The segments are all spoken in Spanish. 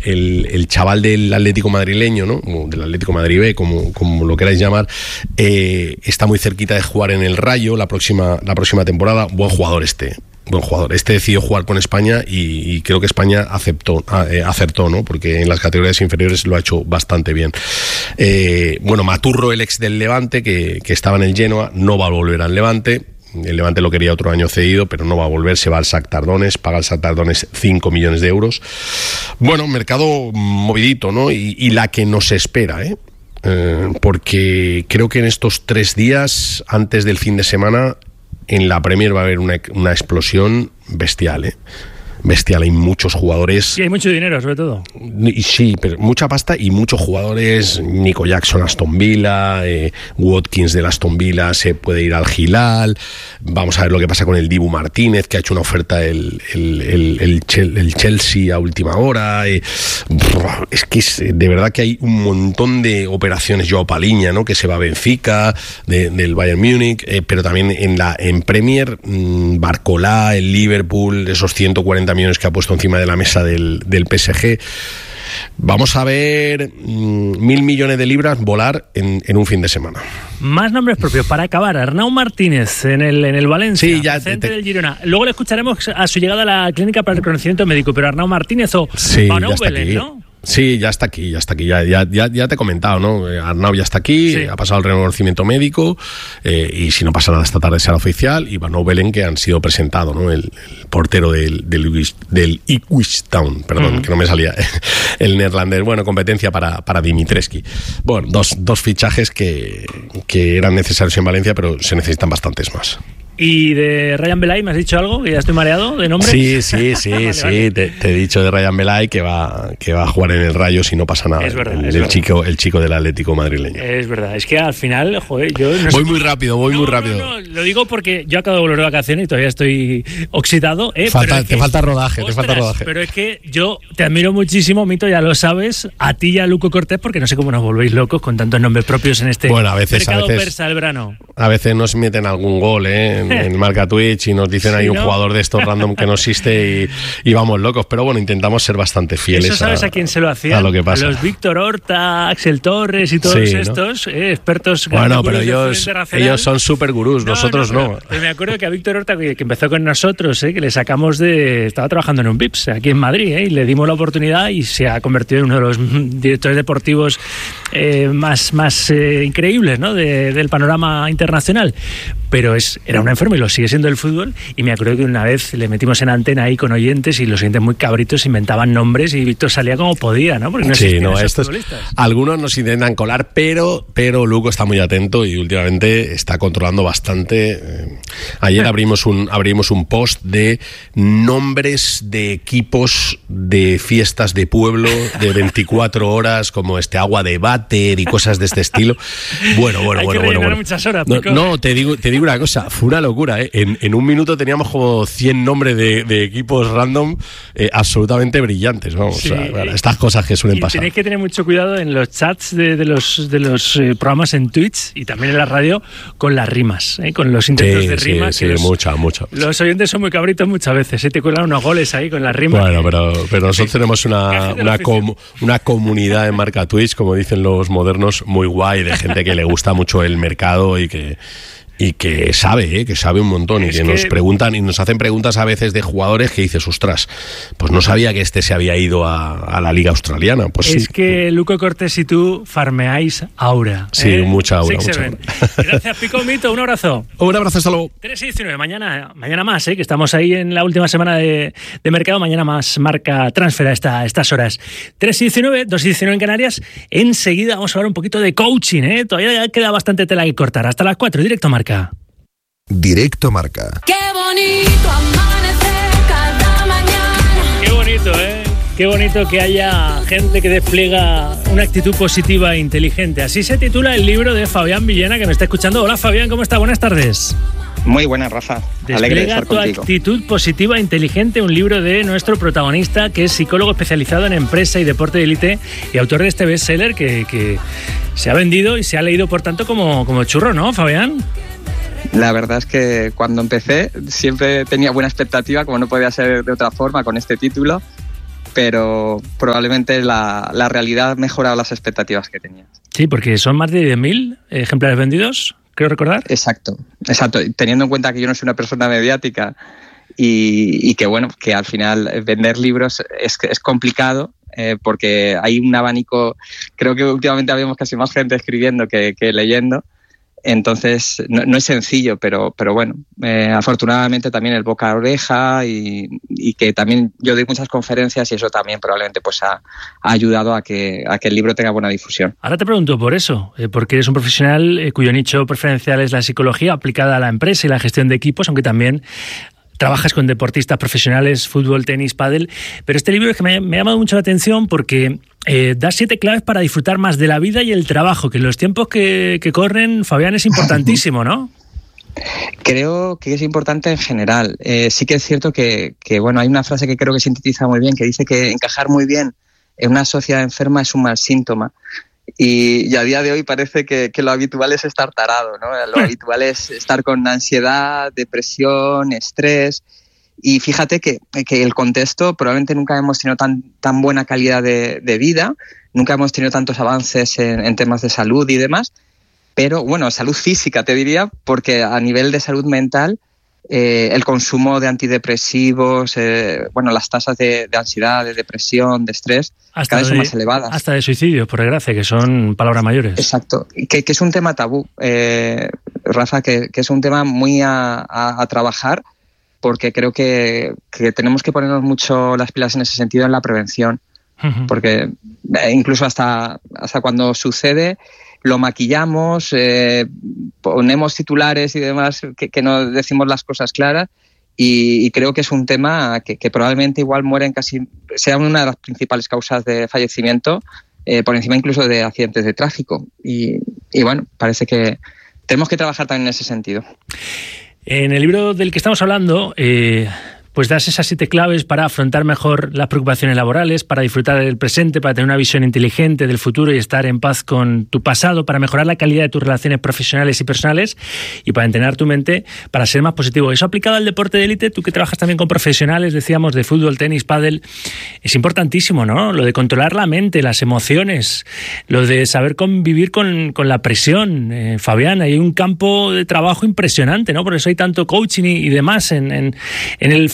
el chaval del Atlético madrileño, ¿no? Del Atlético Madrid B, como lo queráis llamar, está muy cerquita de jugar en el Rayo la próxima temporada. Buen jugador este. Decidió jugar con España y creo que España acertó, ¿no? Porque en las categorías inferiores lo ha hecho bastante bien. Maturro, el ex del Levante, que estaba en el Genoa, no va a volver al Levante. El Levante lo quería otro año cedido, pero no va a volver, se va al Shakhtar Donetsk, paga al Shakhtar Donetsk 5 millones de euros. Bueno, mercado movidito, ¿no? Y la que nos espera, porque creo que en estos 3 días, antes del fin de semana, en la Premier va a haber una explosión bestial, bestial. Hay muchos jugadores. Y hay mucho dinero, sobre todo. Sí, pero mucha pasta y muchos jugadores. Nico Jackson, Aston Villa, Watkins del Aston Villa se puede ir al Hilal. Vamos a ver lo que pasa con el Dibu Martínez, que ha hecho una oferta el Chelsea a última hora. Es que de verdad que hay un montón de operaciones. Joao Paliña, ¿no? Que se va a Benfica, del Bayern Múnich, pero también en Premier, Barcolá, el Liverpool, esos 140 millones que ha puesto encima de la mesa del PSG. Vamos a ver 1.000 millones de libras volar en un fin de semana. Más nombres propios para acabar. Arnau Martínez en el Valencia, sí, ya centro del Girona. Luego le escucharemos a su llegada a la clínica para el reconocimiento médico, pero Arnau Martínez Van Oubelen, ¿no? Sí, ya está aquí. Ya te he comentado, ¿no? Arnau ya está aquí, sí. Ha pasado el reconocimiento médico, y si no pasa nada esta tarde será oficial, y Van Oubelen, que han sido presentados, ¿no? El portero del Ipswich Town, perdón, que no me salía el neerlandés. Bueno, competencia para Dimitrescu. Bueno, dos fichajes que eran necesarios en Valencia, pero se necesitan bastantes más. ¿Y de Ryan Belay me has dicho algo? ¿Que ya estoy mareado de nombre? Sí. Vale. Te he dicho de Ryan Belay que va a jugar en el Rayo si no pasa nada. Es verdad, el chico del Atlético madrileño. Es verdad, es que al final, joder, yo no voy muy rápido. No, lo digo porque yo acabo de volver de vacaciones y todavía estoy oxidado. Te falta rodaje. Pero es que yo te admiro muchísimo, Mito, ya lo sabes, a ti y a Luco Cortés, porque no sé cómo nos volvéis locos con tantos nombres propios en este mercado persa del verano. A veces nos meten algún gol, en marca Twitch, y nos dicen hay un jugador de estos random que no existe y vamos locos, pero bueno, intentamos ser bastante fieles. ¿Eso sabes a quién se lo hacían? A lo que pasa. A los Víctor Horta, Axel Torres y todos estos, expertos. Bueno, pero ellos son super gurús, nosotros no. Pero me acuerdo que a Víctor Horta, que empezó con nosotros, que le sacamos estaba trabajando en un Vips aquí en Madrid, y le dimos la oportunidad y se ha convertido en uno de los directores deportivos más increíbles, ¿no? Del panorama internacional. Pero era un enfermo y lo sigue siendo el fútbol, y me acuerdo que una vez le metimos en antena ahí con oyentes, y los oyentes muy cabritos inventaban nombres y Víctor salía como podía, ¿no? Porque no existían esos futbolistas. Algunos nos intentan colar, pero Luco está muy atento y últimamente está controlando bastante. Ayer abrimos un post de nombres de equipos de fiestas de pueblo de 24 horas, como agua de váter y cosas de este estilo. Bueno. Muchas horas, no, te digo una cosa, fue una locura, ¿eh? En un minuto teníamos como 100 nombres de equipos random, absolutamente brillantes, vamos. Sí, estas cosas que suelen pasar. Tenéis que tener mucho cuidado en los chats de los programas en Twitch y también en la radio con las rimas, con los intentos de rimas. Sí, muchas. Los oyentes son muy cabritos muchas veces, te cuelan unos goles ahí con las rimas. Bueno, pero nosotros tenemos una comunidad en marca Twitch, como dicen los modernos, muy guay, de gente que le gusta mucho el mercado y que sabe un montón, y que nos preguntan y nos hacen preguntas a veces de jugadores que dices, ostras, pues no sabía que se había ido a la liga australiana. Pues es que Luco Cortés y tú farmeáis aura. Sí, mucha aura. Gracias, Pico Mito, un abrazo. Un abrazo, hasta luego. 3:19, mañana más, que estamos ahí en la última semana de mercado. Mañana más marca transfer a estas horas. 3:19, 2:19 en Canarias. Enseguida vamos a hablar un poquito de coaching, Todavía queda bastante tela que cortar. Hasta las 4, directo Marca. Directo Marca. Qué bonito amanecer cada mañana. Qué bonito, Qué bonito que haya gente que despliega una actitud positiva e inteligente. Así se titula el libro de Fabián Villena, que me está escuchando. Hola, Fabián, ¿cómo está? Buenas tardes. Muy buena, Rafa. Alegre de estar contigo. Tu actitud positiva e inteligente, un libro de nuestro protagonista, que es psicólogo especializado en empresa y deporte de élite y autor de este bestseller que se ha vendido y se ha leído, por tanto, como churro, ¿no, Fabián? La verdad es que cuando empecé siempre tenía buena expectativa, como no podía ser de otra forma con este título, pero probablemente la realidad ha mejorado las expectativas que tenía. Sí, porque son más de 10.000 ejemplares vendidos, creo recordar. Exacto. Teniendo en cuenta que yo no soy una persona mediática y que, bueno, que al final vender libros es complicado, porque hay un abanico. Creo que últimamente habíamos casi más gente escribiendo que leyendo. Entonces, no es sencillo, pero bueno, afortunadamente también el boca a oreja y que también yo doy muchas conferencias y eso también probablemente pues ha ayudado a que el libro tenga buena difusión. Ahora te pregunto por eso, porque eres un profesional cuyo nicho preferencial es la psicología aplicada a la empresa y la gestión de equipos, aunque también trabajas con deportistas profesionales, fútbol, tenis, pádel, pero este libro es que me ha llamado mucho la atención porque da 7 claves para disfrutar más de la vida y el trabajo, que en los tiempos que corren, Fabián, es importantísimo, ¿no? Creo que es importante en general. Sí que es cierto que bueno, hay una frase que creo que sintetiza muy bien, que dice que encajar muy bien en una sociedad enferma es un mal síntoma. Y a día de hoy parece que lo habitual es estar tarado, ¿no? Lo habitual es estar con ansiedad, depresión, estrés. Y fíjate que el contexto, probablemente nunca hemos tenido tan buena calidad de vida, nunca hemos tenido tantos avances en temas de salud y demás, pero bueno, salud física te diría, porque a nivel de salud mental, el consumo de antidepresivos, bueno, las tasas de ansiedad, de depresión, de estrés, cada vez son más elevadas. Hasta de suicidios, por desgracia, que son palabras mayores. Exacto, que es un tema tabú, Rafa, que es un tema muy a trabajar, porque creo que tenemos que ponernos mucho las pilas en ese sentido en la prevención, porque incluso hasta cuando sucede lo maquillamos, ponemos titulares y demás que no decimos las cosas claras, y creo que es un tema que probablemente igual sea una de las principales causas de fallecimiento, por encima incluso de accidentes de tráfico, y bueno, parece que tenemos que trabajar también en ese sentido. En el libro del que estamos hablando, pues das esas 7 claves para afrontar mejor las preocupaciones laborales, para disfrutar del presente, para tener una visión inteligente del futuro y estar en paz con tu pasado, para mejorar la calidad de tus relaciones profesionales y personales y para entrenar tu mente para ser más positivo. Eso aplicado al deporte de élite, tú que trabajas también con profesionales, decíamos, de fútbol, tenis, pádel, es importantísimo, ¿no? Lo de controlar la mente, las emociones, lo de saber convivir con la presión. Fabián, hay un campo de trabajo impresionante, ¿no? Por eso hay tanto coaching y demás en el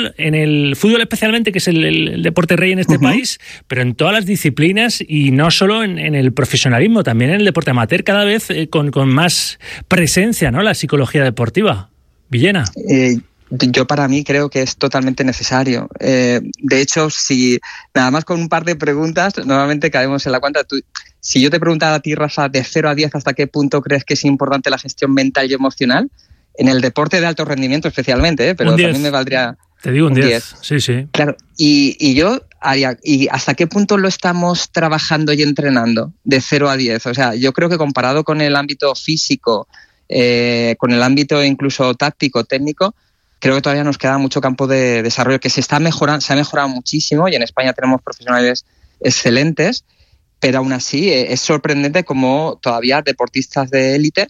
fútbol especialmente, que es el deporte rey en este país, pero en todas las disciplinas y no solo en el profesionalismo, también en el deporte amateur, cada vez con más presencia, ¿no? La psicología deportiva. Villena. Yo para mí creo que es totalmente necesario. De hecho, si nada más con un par de preguntas, nuevamente caemos en la cuenta. Si yo te preguntara a ti, Rafa, de 0 a 10, ¿hasta qué punto crees que es importante la gestión mental y emocional? En el deporte de alto rendimiento especialmente, pero también me valdría... Te digo un 10. Sí. Claro, y yo haría... ¿Y hasta qué punto lo estamos trabajando y entrenando? De 0 a 10. O sea, yo creo que comparado con el ámbito físico, con el ámbito incluso táctico, técnico, creo que todavía nos queda mucho campo de desarrollo que se ha mejorado muchísimo, y en España tenemos profesionales excelentes, pero aún así es sorprendente cómo todavía deportistas de élite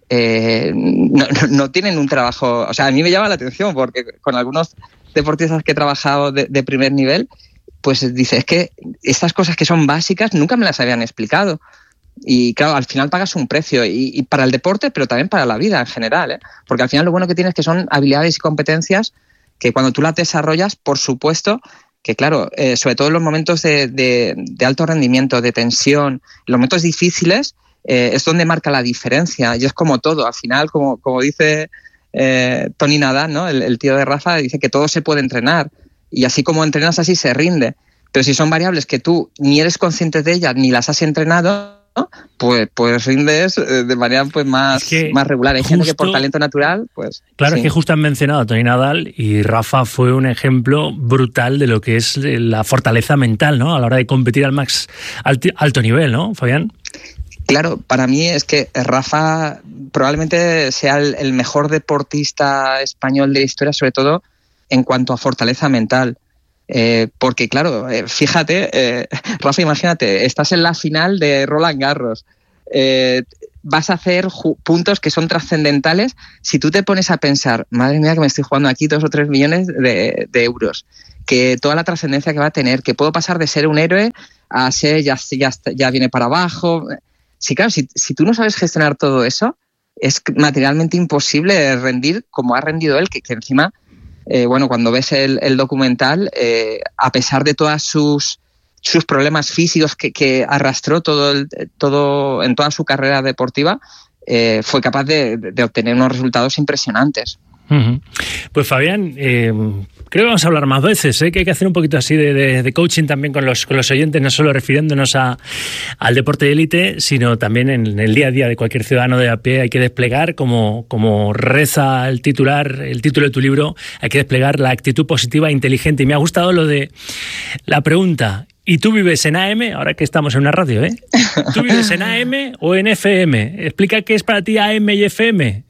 no tienen un trabajo. O sea, a mí me llama la atención porque con algunos deportistas que he trabajado de primer nivel, pues dice, es que estas cosas que son básicas nunca me las habían explicado. Y claro, al final pagas un precio, y para el deporte, pero también para la vida en general, ¿eh? Porque al final lo bueno que tienes es que son habilidades y competencias que cuando tú las desarrollas, por supuesto, que claro, sobre todo en los momentos de alto rendimiento, de tensión, en los momentos difíciles, es donde marca la diferencia. Y es como todo, al final, como dice Tony Nadal, ¿no? El tío de Rafa, dice que todo se puede entrenar, y así como entrenas, así se rinde. Pero si son variables que tú ni eres consciente de ellas ni las has entrenado, pues rindes de manera pues más regular. Hay gente que por talento natural, pues... Claro, sí. Es que justo han mencionado a Tony Nadal, y Rafa fue un ejemplo brutal de lo que es la fortaleza mental, ¿no? A la hora de competir al más alto nivel, ¿no, Fabián? Claro, para mí es que Rafa probablemente sea el mejor deportista español de la historia, sobre todo en cuanto a fortaleza mental. Porque claro, fíjate, Rafa, imagínate, estás en la final de Roland Garros, vas a hacer puntos que son trascendentales. Si tú te pones a pensar, madre mía, que me estoy jugando aquí 2 o 3 millones de euros, que toda la trascendencia que va a tener, que puedo pasar de ser un héroe a ser ya viene para abajo. Sí, claro, si tú no sabes gestionar todo eso, es materialmente imposible rendir como ha rendido él, que encima, cuando ves el documental, a pesar de todas sus problemas físicos que arrastró todo en toda su carrera deportiva, fue capaz de obtener unos resultados impresionantes. Uh-huh. Pues Fabián, creo que vamos a hablar más veces, que hay que hacer un poquito así de coaching también con los oyentes, no solo refiriéndonos al deporte de élite, sino también en el día a día de cualquier ciudadano de a pie. Hay que desplegar, como reza el título de tu libro, hay que desplegar la actitud positiva e inteligente. Y me ha gustado lo de la pregunta: ¿y tú vives en AM? Ahora que estamos en una radio, ¿tú vives en AM o en FM? Explica qué es para ti AM y FM,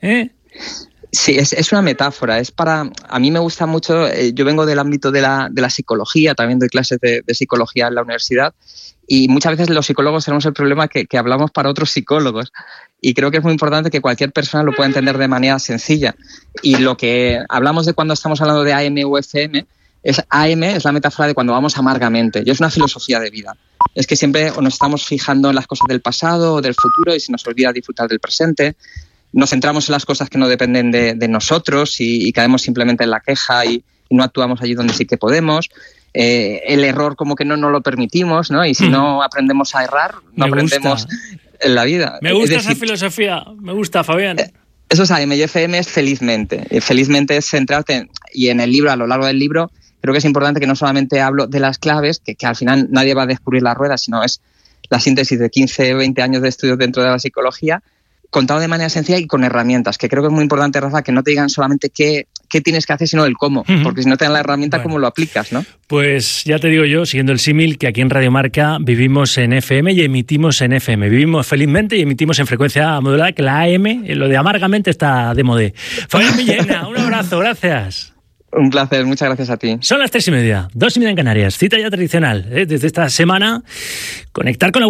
Sí, es una metáfora. A mí me gusta mucho. Yo vengo del ámbito de la psicología, también doy clases de psicología en la universidad, y muchas veces los psicólogos tenemos el problema que hablamos para otros psicólogos, y creo que es muy importante que cualquier persona lo pueda entender de manera sencilla. Y lo que hablamos de cuando estamos hablando de AM o FM, AM es la metáfora de cuando vamos amargamente, y es una filosofía de vida. Es que siempre nos estamos fijando en las cosas del pasado o del futuro y se nos olvida disfrutar del presente. Nos centramos en las cosas que no dependen de nosotros y caemos simplemente en la queja y no actuamos allí donde sí que podemos. El error como que no lo permitimos, ¿no? Y si no aprendemos a errar, no aprendemos en la vida. Me gusta esa filosofía, me gusta, Fabián. Eso es AM y FM, es felizmente. Felizmente es centrarte, y en el libro, a lo largo del libro, creo que es importante que no solamente hablo de las claves, que al final nadie va a descubrir la rueda, sino es la síntesis de 15 o 20 años de estudios dentro de la psicología, contado de manera sencilla y con herramientas, que creo que es muy importante, Rafa, que no te digan solamente qué tienes que hacer, sino el cómo, porque si no te dan la herramienta, ¿cómo lo aplicas, no? Pues ya te digo yo, siguiendo el símil, que aquí en Radio Marca vivimos en FM y emitimos en FM. Vivimos felizmente y emitimos en frecuencia modulada, que la AM, lo de amargamente, está de modé. Fabián Villena, un abrazo, gracias. Un placer, muchas gracias a ti. Son las 3:30, 2:30 en Canarias. Cita ya tradicional, desde esta semana, conectar con la